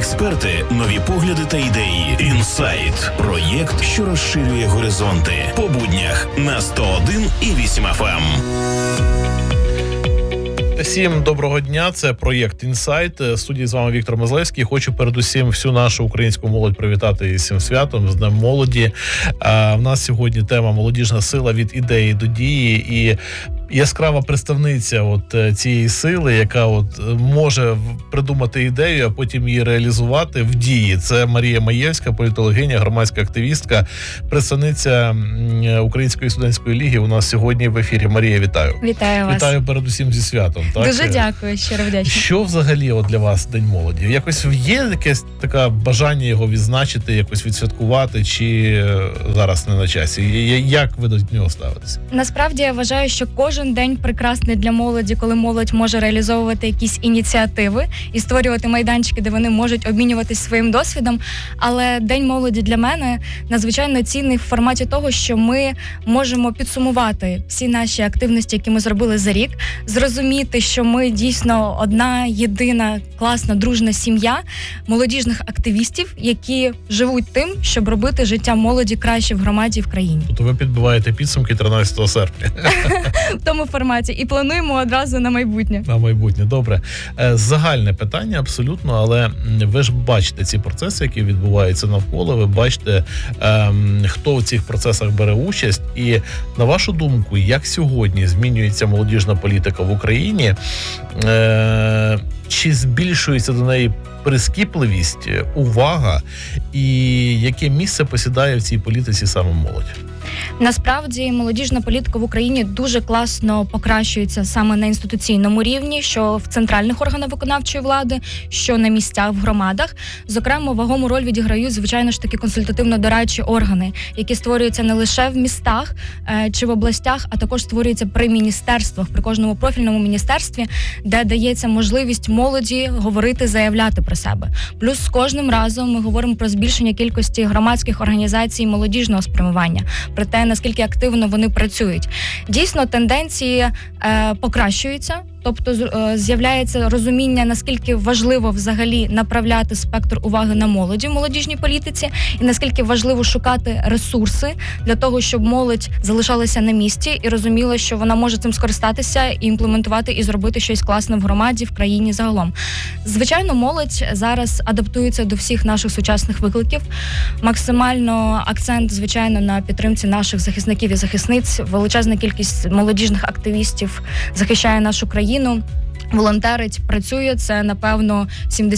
експерти, нові погляди та ідеї. Інсайт – проєкт, що розширює горизонти. По буднях на 101,8 FM. Всім доброго дня, це проєкт «Інсайт». В студії з вами Віктор Мазлевський. Хочу передусім всю нашу українську молодь привітати із цим святом, з Днем молоді. В нас сьогодні тема «Молодіжна сила від ідеї до дії». І яскрава представниця цієї сили, яка може придумати ідею, а потім її реалізувати в дії. Це Марія Маєвська, політологиня, громадська активістка, представниця Української студентської ліги. У нас сьогодні в ефірі. Марія, вітаю. Вітаю вас. Вітаю передусім зі святом. Так? Дуже дякую, щиро вдячна. Що взагалі для вас День молоді? Якось є якесь таке бажання його відзначити, якось відсвяткувати, чи зараз не на часі? Як ви до нього ставитесь? Насправді я вважаю, що кожен день прекрасний для молоді, коли молодь може реалізовувати якісь ініціативи і створювати майданчики, де вони можуть обмінюватись своїм досвідом. Але День молоді для мене надзвичайно цінний в форматі того, що ми можемо підсумувати всі наші активності, які ми зробили за рік, зрозуміти, що ми дійсно одна єдина класна, дружна сім'я молодіжних активістів, які живуть тим, щоб робити життя молоді краще в громаді і в країні. Тобто ви підбиваєте підсумки 13 серпня. В тому форматі. І плануємо одразу на майбутнє. На майбутнє, добре. Загальне питання абсолютно, але ви ж бачите ці процеси, які відбуваються навколо, ви бачите, хто в цих процесах бере участь. І на вашу думку, як сьогодні змінюється молодіжна політика в Україні? Чи збільшується до неї прискіпливість, увага, і яке місце посідає в цій політиці саме молодь? Насправді, молодіжна політика в Україні дуже класно покращується саме на інституційному рівні, що в центральних органах виконавчої влади, що на місцях, в громадах. Зокрема, вагому роль відіграють, звичайно ж таки, консультативно-дорадчі органи, які створюються не лише в містах чи в областях, а також створюються при міністерствах, при кожному профільному міністерстві, де дається можливість молоді говорити, заявляти про себе. Плюс з кожним разом ми говоримо про збільшення кількості громадських організацій молодіжного спрямування, про те, наскільки активно вони працюють. Дійсно, тенденції покращуються, тобто з'являється розуміння, наскільки важливо взагалі направляти спектр уваги на молоді в молодіжній політиці, і наскільки важливо шукати ресурси для того, щоб молодь залишалася на місці і розуміла, що вона може цим скористатися і імплементувати, і зробити щось класне в громаді, в країні загалом. Звичайно, молодь зараз адаптується до всіх наших сучасних викликів. Максимально акцент, звичайно, на підтримці наших захисників і захисниць. Величезна кількість молодіжних активістів захищає нашу країну. Волонтерить, працює. Це, напевно,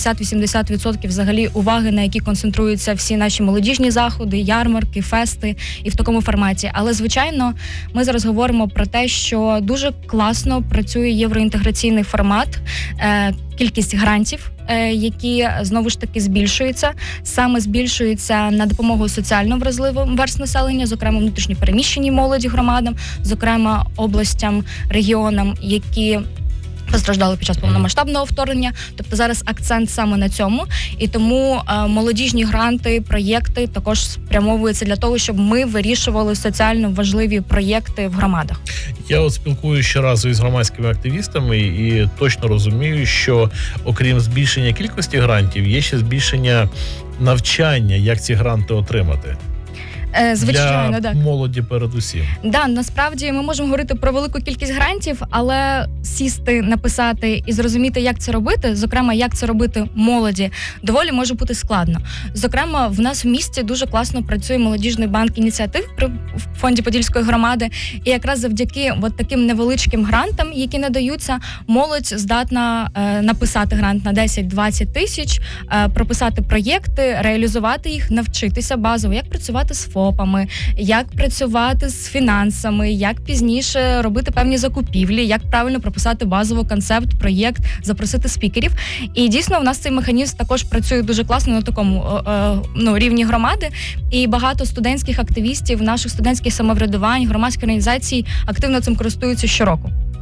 70-80% взагалі уваги, на які концентруються всі наші молодіжні заходи, ярмарки, фести і в такому форматі. Але, звичайно, ми зараз говоримо про те, що дуже класно працює євроінтеграційний формат, кількість грантів, які, знову ж таки, збільшуються. Саме збільшуються на допомогу соціально вразливим верств населення, зокрема внутрішньопереміщеній молоді громадам, зокрема областям, регіонам, які постраждали під час повномасштабного вторгнення. Тобто зараз акцент саме на цьому. І тому молодіжні гранти, проєкти також спрямовуються для того, щоб ми вирішували соціально важливі проєкти в громадах. Я спілкуюся щоразу із громадськими активістами і точно розумію, що окрім збільшення кількості грантів, є ще збільшення навчання, як ці гранти отримати. Звичайно, для так. молоді передусім. Да, насправді ми можемо говорити про велику кількість грантів, але сісти, написати і зрозуміти, як це робити, зокрема, як це робити молоді, доволі може бути складно. Зокрема, в нас в місті дуже класно працює молодіжний банк ініціатив при фонді Подільської громади, і якраз завдяки таким невеличким грантам, які надаються, молодь здатна написати грант на 10-20 тисяч, прописати проєкти, реалізувати їх, навчитися базово, як працювати з ФОПами, як працювати з фінансами, як пізніше робити певні закупівлі, як правильно прописати базово концепт, проєкт, запросити спікерів. І дійсно в нас цей механізм також працює дуже класно на такому рівні громади. І багато студентських активістів, наших студентських самоврядувань, громадських організацій активно цим користуються щороку.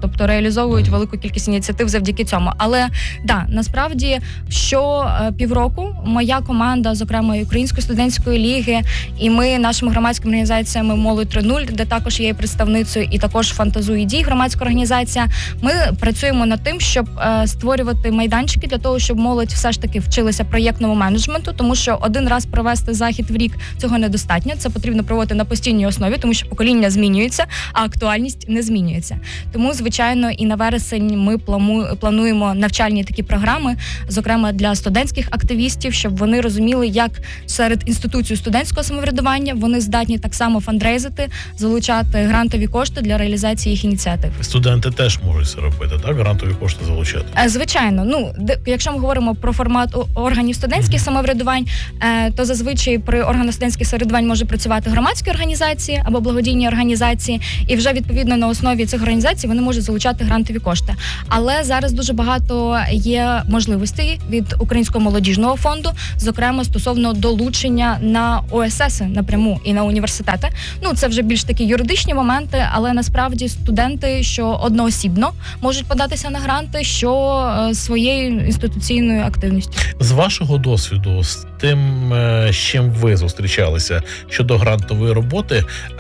тобто реалізовують велику кількість ініціатив завдяки цьому. Але насправді що півроку моя команда, зокрема Української студентської ліги, і ми нашими громадськими організаціями «Молодь 3.0», де також є представницею, і також «Фантазуй і дій», громадська організація, ми працюємо над тим, щоб створювати майданчики для того, щоб молодь все ж таки вчилася проєктному менеджменту, тому що один раз провести захід в рік цього недостатньо. Це потрібно проводити на постійній основі, тому що покоління змінюється, а актуальність не змінюється. Тому, звичайно, і на вересень ми плануємо навчальні такі програми, зокрема для студентських активістів, щоб вони розуміли, як серед інституцій студентського самоврядування вони здатні так само фандрейзити, залучати грантові кошти для реалізації їх ініціатив. Студенти теж можуть це робити, так? Грантові кошти залучати? Звичайно. Якщо ми говоримо про формат органів студентських самоврядувань, то зазвичай при органах студентських самоврядувань може працювати громадські організації або благодійні організації, і вже відповідно на основі цих організацій вони можуть залучати грантові кошти. Але зараз дуже багато є можливостей від Українського молодіжного фонду, зокрема стосовно долучення на ОСС напряму і на університети. Це вже більш такі юридичні моменти, але насправді студенти, що одноосібно можуть податися на гранти, що своєю інституційною активністю. З вашого досвіду, з тим, з чим ви зустрічалися щодо грантової роботи,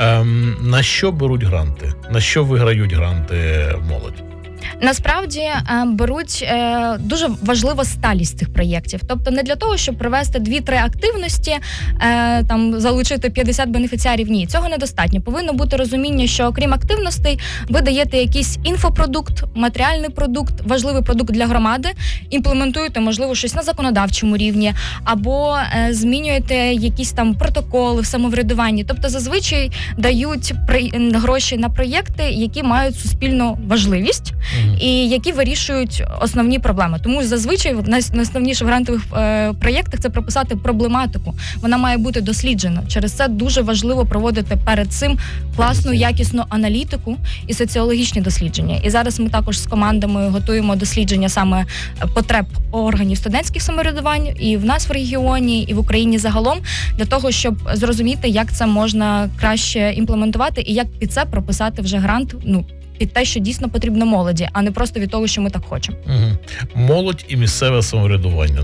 на що беруть гранти? На що виграють гранти молодь? Насправді беруть дуже важлива сталість цих проєктів. Тобто не для того, щоб провести 2-3 активності, залучити 50 бенефіціарів. Ні, цього недостатньо. Повинно бути розуміння, що окрім активностей ви даєте якийсь інфопродукт, матеріальний продукт, важливий продукт для громади, імплементуєте, можливо, щось на законодавчому рівні, або змінюєте якісь протоколи в самоврядуванні. Тобто зазвичай дають гроші на проєкти, які мають суспільну важливість, і які вирішують основні проблеми. Тому зазвичай найосновніше в грантових проєктах це прописати проблематику. Вона має бути досліджена. Через це дуже важливо проводити перед цим класну, якісну аналітику і соціологічні дослідження. І зараз ми також з командами готуємо дослідження саме потреб органів студентських самоврядувань і в нас в регіоні, і в Україні загалом, для того, щоб зрозуміти, як це можна краще імплементувати і як під це прописати вже грант, під те, що дійсно потрібно молоді, а не просто від того, що ми так хочемо. Молодь і місцеве самоврядування.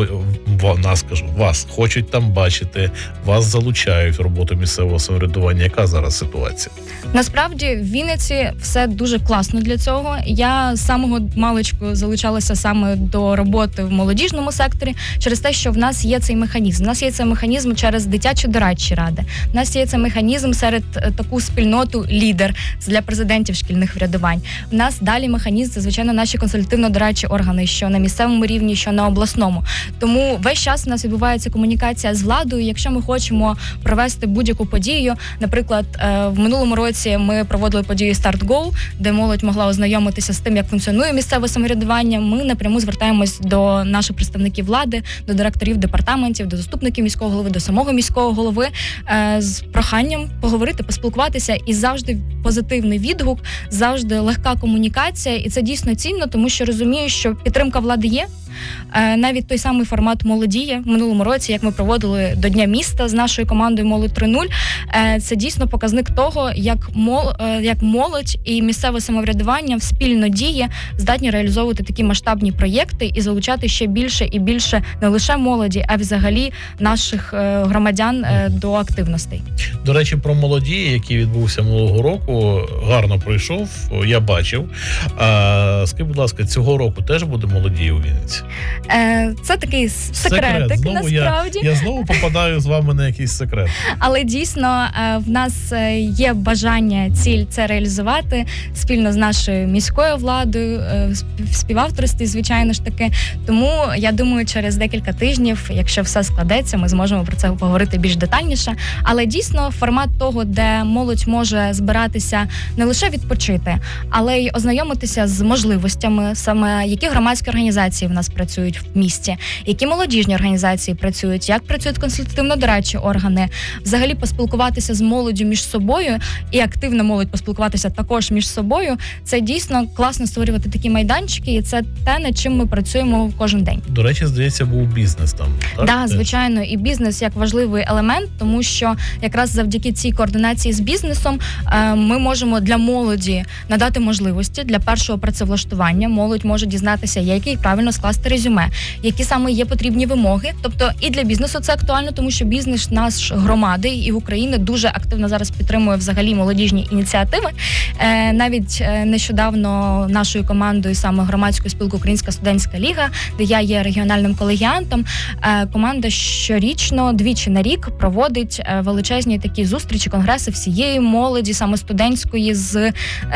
Вас хочуть там бачити, вас залучають в роботу місцевого самоврядування. Яка зараз ситуація? Насправді в Вінниці все дуже класно для цього. Я з самого маличку залучалася саме до роботи в молодіжному секторі через те, що в нас є цей механізм. У нас є цей механізм через дитячі дорадчі ради. У нас є цей механізм серед таку спільноту лідер для президентів шкільних врядувань. У нас далі механізм, це, звичайно, наші консультативно-дорадчі органи, що на місцевому рівні, що на обласному. Тому весь час у нас відбувається комунікація з владою. Якщо ми хочемо провести будь-яку подію, наприклад, в минулому році ми проводили подію «Старт Go», де молодь могла ознайомитися з тим, як функціонує місцеве самоврядування. Ми напряму звертаємось до наших представників влади, до директорів департаментів, до заступників міського голови, до самого міського голови з проханням поговорити, поспілкуватися, і завжди позитивний відгук, завжди легка комунікація, і це дійсно цінно, тому що розумію, що підтримка влади є. Навіть той самий формат «Молодіє» в минулому році, як ми проводили до Дня міста з нашою командою «Молодь 3.0», це дійсно показник того, як молодь і місцеве самоврядування спільно діє, здатні реалізовувати такі масштабні проєкти і залучати ще більше і більше не лише молоді, а взагалі наших громадян до активностей. До речі, про «Молодіє», який відбувся минулого року, гарно пройшов, я бачив. Скажіть, будь ласка, цього року теж буде «Молодіє» у Вінниці? Це такий секретик, знову насправді. Я знову попадаю з вами на якийсь секрет. Але дійсно в нас є бажання, ціль це реалізувати спільно з нашою міською владою, в співавторстві, звичайно ж таки. Тому, я думаю, через декілька тижнів, якщо все складеться, ми зможемо про це поговорити більш детальніше. Але дійсно формат того, де молодь може збиратися не лише відпочити, але й ознайомитися з можливостями, саме які громадські організації в нас працюють, в місті, які молодіжні організації працюють, як працюють консультативно-дорадчі органи, взагалі поспілкуватися з молоддю між собою і активна молодь поспілкуватися також між собою. Це дійсно класно створювати такі майданчики, і це те, над чим ми працюємо кожен день. До речі, здається, був бізнес там, так? Так, звичайно, і бізнес як важливий елемент, тому що якраз завдяки цій координації з бізнесом ми можемо для молоді надати можливості для першого працевлаштування. Молодь може дізнатися, як правильно скласти резюме, які саме є потрібні вимоги. Тобто і для бізнесу це актуально, тому що бізнес наш громади і в Україні дуже активно зараз підтримує взагалі молодіжні ініціативи. Навіть нещодавно нашою командою, саме громадською спілкою Українська студентська ліга, де я є регіональним колегіантом, команда щорічно, двічі на рік проводить величезні такі зустрічі, конгреси всієї молоді, саме студентської, з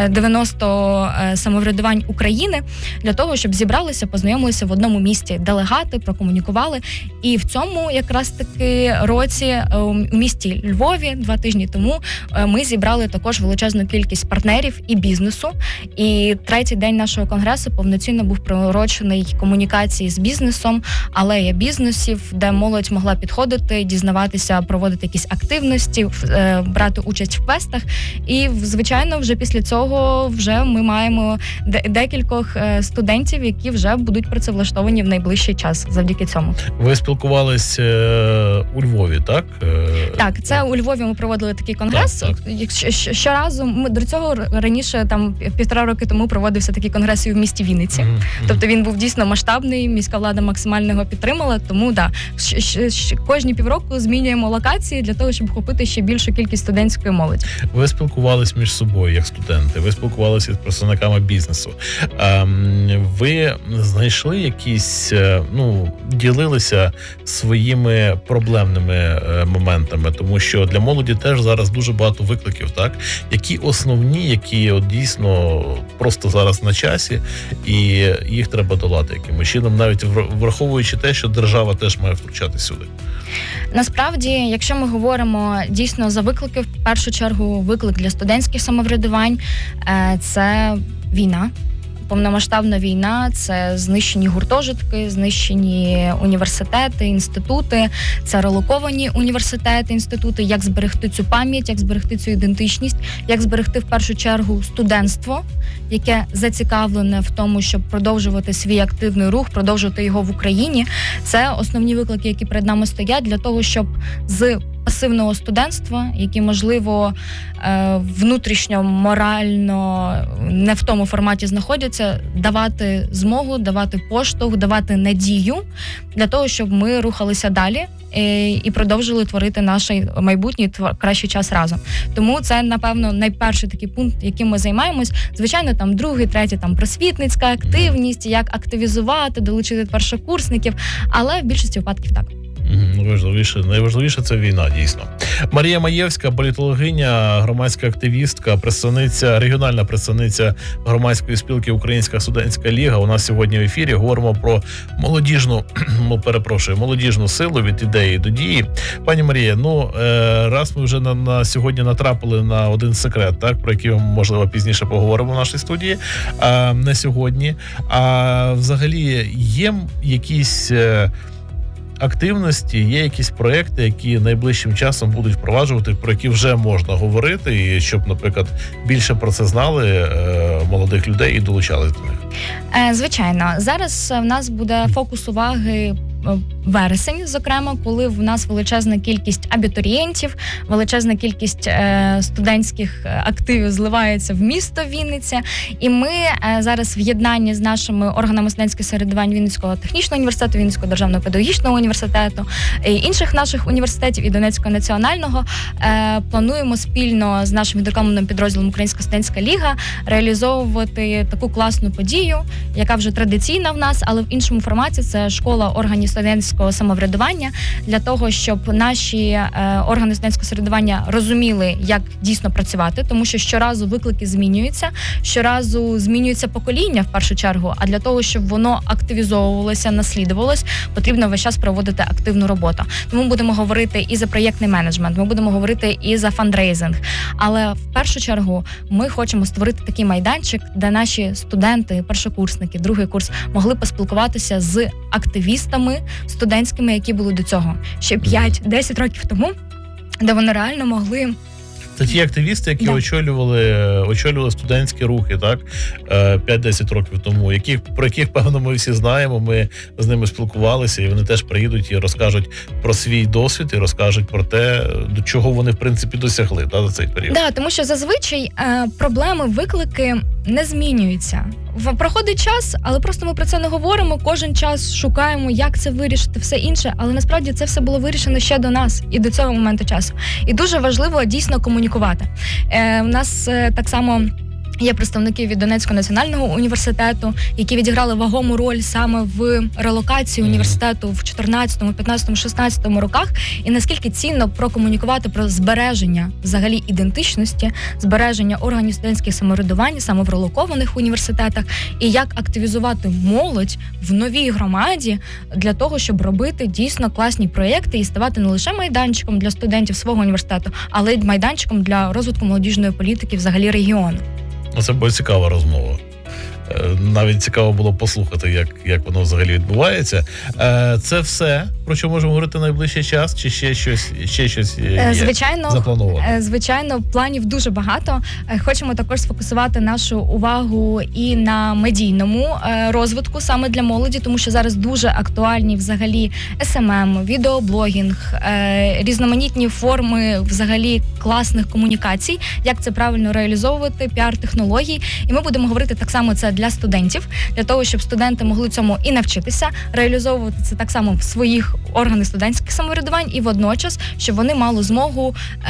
90 самоврядувань України, для того, щоб зібралися, познайомилися в одному місті делегати, прокомунікували. І в цьому якраз таки році у місті Львові 2 тижні тому ми зібрали також величезну кількість партнерів і бізнесу. І 3-й день нашого конгресу повноцінно був приурочений комунікації з бізнесом, алея бізнесів, де молодь могла підходити, дізнаватися, проводити якісь активності, брати участь в квестах. І, звичайно, вже після цього вже ми маємо декількох студентів, які вже будуть працевлаштовані в найближчий час завдяки цьому. Ви спілкувались у Львові, так? Так, це у Львові ми проводили такий конгрес. Так. Щоразу, ми до цього раніше, там 1,5 роки тому проводився такий конгрес і в місті Вінниці. Тобто він був дійсно масштабний, міська влада максимально його підтримала, тому кожні півроку змінюємо локації для того, щоб охопити ще більшу кількість студентської молоді. Ви спілкувались між собою як студенти, ви спілкувалися з представниками бізнесу. Ви знайшли якісь, ділилися своїми проблемними моментами, тому що для молоді теж зараз дуже багато викликів, так? Які основні, які дійсно просто зараз на часі, і їх треба долати якимось чином, навіть враховуючи те, що держава теж має втручатися сюди. Насправді, якщо ми говоримо дійсно за виклики, в першу чергу виклик для студентських самоврядувань – це війна. Повномасштабна війна – це знищені гуртожитки, знищені університети, інститути, це релоковані університети, інститути. Як зберегти цю пам'ять, як зберегти цю ідентичність, як зберегти в першу чергу студентство, яке зацікавлене в тому, щоб продовжувати свій активний рух, продовжувати його в Україні. Це основні виклики, які перед нами стоять для того, щоб з пасивного студентства, які, можливо, внутрішньо, морально не в тому форматі знаходяться, давати змогу, давати поштовх, давати надію для того, щоб ми рухалися далі і продовжили творити наш майбутній кращий час разом. Тому це, напевно, найперший такий пункт, яким ми займаємось. Звичайно, там другий, третій, там просвітницька активність, як активізувати, долучити першокурсників, але в більшості випадків так. Найважливіше це війна, дійсно. Марія Маєвська, політологиня, громадська активістка, регіональна представниця громадської спілки Українська студентська ліга. У нас сьогодні в ефірі говоримо про молодіжну силу від ідеї до дії. Пані Марія, раз ми вже на сьогодні натрапили на один секрет, так, про який ми, можливо, пізніше поговоримо в нашій студії, не сьогодні. А взагалі є якісь активності, є якісь проекти, які найближчим часом будуть впроваджувати, про які вже можна говорити, і щоб, наприклад, більше про це знали молодих людей і долучались до них? Звичайно. Зараз в нас буде фокус уваги вересень, зокрема, коли в нас величезна кількість абітурієнтів, величезна кількість студентських активів зливається в місто Вінниця. І ми зараз в єднанні з нашими органами студентського самоврядування Вінницького технічного університету, Вінницького державного педагогічного університету і інших наших університетів і Донецького національного плануємо спільно з нашим відрекламним підрозділом Українська студентська ліга реалізовувати таку класну подію, яка вже традиційна в нас, але в іншому форматі. Це школа органів студентського самоврядування, для того, щоб наші органи студентського самоврядування розуміли, як дійсно працювати, тому що щоразу виклики змінюються, щоразу змінюється покоління в першу чергу, а для того, щоб воно активізовувалося, наслідувалось, потрібно весь час проводити активну роботу. Тому ми будемо говорити і за проєктний менеджмент, ми будемо говорити і за фандрейзинг, але в першу чергу ми хочемо створити такий майданчик, де наші студенти, першокурсники, другий курс могли поспілкуватися з активістами студентськими, які були до цього ще 5-10 років тому, де вони реально могли... Це ті активісти, які очолювали студентські рухи, так? 5-10 років тому, про яких, певно, ми всі знаємо, ми з ними спілкувалися, і вони теж приїдуть і розкажуть про свій досвід, і розкажуть про те, до чого вони, в принципі, досягли за цей період. Так, тому що зазвичай проблеми, виклики не змінюються. Проходить час, але просто ми про це не говоримо. Кожен час шукаємо, як це вирішити, все інше. Але насправді це все було вирішено ще до нас і до цього моменту часу. І дуже важливо дійсно комунікувати. У нас так само є представники від Донецького національного університету, які відіграли вагому роль саме в релокації університету в 14, 15, 16 роках. І наскільки цінно прокомунікувати про збереження взагалі ідентичності, збереження органів студентських самоврядувань саме в релокованих університетах, і як активізувати молодь в новій громаді для того, щоб робити дійсно класні проєкти і ставати не лише майданчиком для студентів свого університету, але й майданчиком для розвитку молодіжної політики взагалі регіону. Це була цікава розмова. Навіть цікаво було послухати, як воно взагалі відбувається. Це все, про що можемо говорити найближчий час, чи ще щось є заплановано? Звичайно, планів дуже багато. Хочемо також сфокусувати нашу увагу і на медійному розвитку саме для молоді, тому що зараз дуже актуальні взагалі СММ, відеоблогінг, різноманітні форми взагалі класних комунікацій, як це правильно реалізовувати, піар-технологій. І ми будемо говорити так само це для студентів, для того, щоб студенти могли цьому і навчитися, реалізовувати це так само в своїх органах студентських самоврядувань, і водночас, щоб вони мали змогу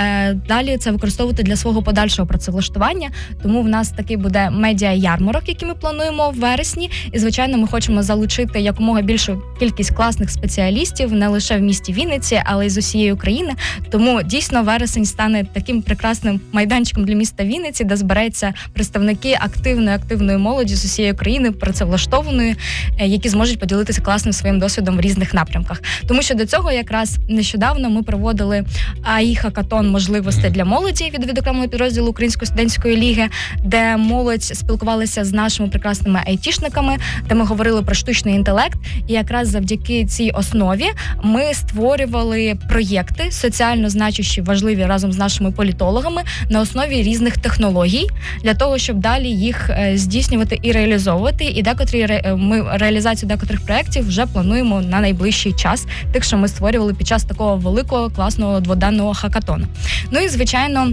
далі це використовувати для свого подальшого працевлаштування. Тому в нас такий буде медіа-ярмарок, який ми плануємо в вересні. І, звичайно, ми хочемо залучити якомога більшу кількість класних спеціалістів не лише в місті Вінниці, але й з усієї України. Тому дійсно вересень стане таким прекрасним майданчиком для міста Вінниці, де збереться представники активної молоді з усієї країни, працевлаштованої, які зможуть поділитися класним своїм досвідом в різних напрямках. Тому що до цього якраз нещодавно ми проводили АІ-хакатон можливостей для молоді від відокремленого підрозділу Української студентської ліги, де молодь спілкувалася з нашими прекрасними айтішниками, де ми говорили про штучний інтелект. І якраз завдяки цій основі ми створювали проєкти, соціально значущі, важливі разом з нашими політологами на основі різних технологій, для того, щоб далі їх здійснювати і реалізовувати. І ми реалізацію декотрих проєктів вже плануємо на найближчий час, тих, що ми створювали під час такого великого, класного дводенного хакатону. Ну і, звичайно,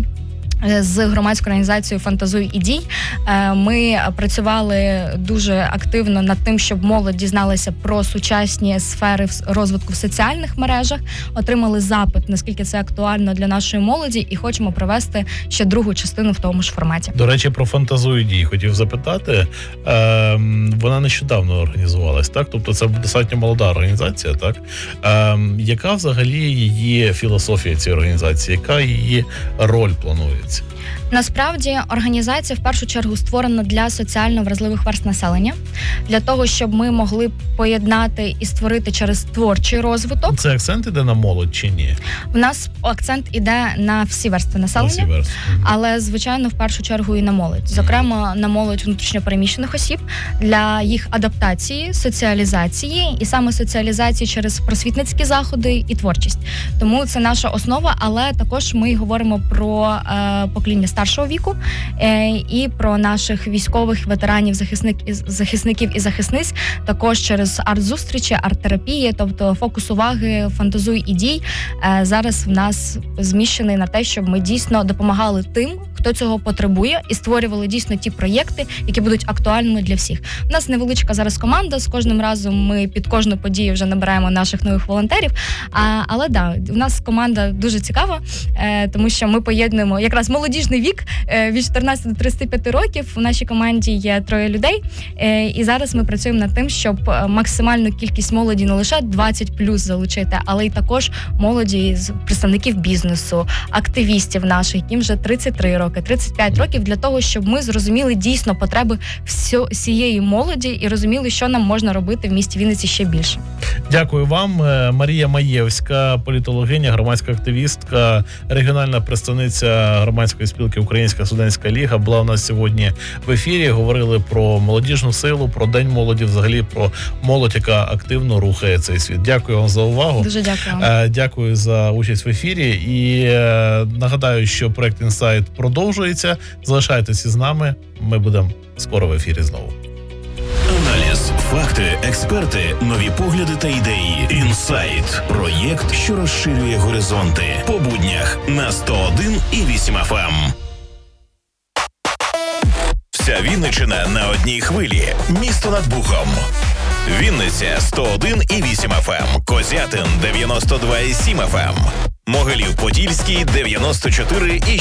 з громадською організацією «Фантазуй і дій» ми працювали дуже активно над тим, щоб молодь дізналася про сучасні сфери розвитку в соціальних мережах, отримали запит, наскільки це актуально для нашої молоді, і хочемо провести ще другу частину в тому ж форматі. До речі, про «Фантазуй і дій» хотів запитати. Вона нещодавно організувалась, так? Тобто це достатньо молода організація, так? Яка взагалі її філософія цієї організації? Яка її роль планується? Насправді, організація в першу чергу створена для соціально вразливих верств населення, для того, щоб ми могли поєднати і створити через творчий розвиток. Це акцент іде на молодь чи ні? У нас акцент іде на всі верстви населення, але, звичайно, в першу чергу і на молодь. Зокрема, на молодь внутрішньопереміщених осіб, для їх адаптації, соціалізації, і саме соціалізації через просвітницькі заходи і творчість. Тому це наша основа, але також ми говоримо про покоління старшого віку і про наших військових ветеранів, захисників і захисниць, також через арт-зустрічі, арт-терапії, тобто фокус уваги, «Фантазуй і дій» зараз в нас зміщений на те, щоб ми дійсно допомагали тим, хто цього потребує, і створювали дійсно ті проєкти, які будуть актуальними для всіх. У нас невеличка зараз команда, з кожним разом ми під кожну подію вже набираємо наших нових волонтерів, але да, у нас команда дуже цікава, тому що ми поєднуємо якраз молодіжний вік від 14 до 35 років. У нашій команді є 3 людей, і зараз ми працюємо над тим, щоб максимальну кількість молоді не лише 20+ залучити, але й також молоді з представників бізнесу, активістів наших, яким вже 33 роки, 35 років, для того, щоб ми зрозуміли дійсно потреби всієї молоді і розуміли, що нам можна робити в місті Вінниці ще більше. Дякую вам. Марія Маєвська, політологиня, громадська активістка, регіональна представниця громадської громадської спілки Українська студентська ліга, була у нас сьогодні в ефірі. Говорили про молодіжну силу, про День молоді, взагалі про молодь, яка активно рухає цей світ. Дякую вам за увагу. Дуже дякую. Дякую за участь в ефірі. І нагадаю, що проект «Інсайт» продовжується. Залишайтеся з нами. Ми будемо скоро в ефірі знову. Аналіз, факти, експерти, нові погляди та ідеї. «Інсайт» – проєкт, що розширює горизонти. По буднях на 101,8 FM. Вся Вінниччина на одній хвилі. Місто над Бухом. Вінниця 101,8 FM. Козятин 92,7 FM. Могилів-Подільський 94,6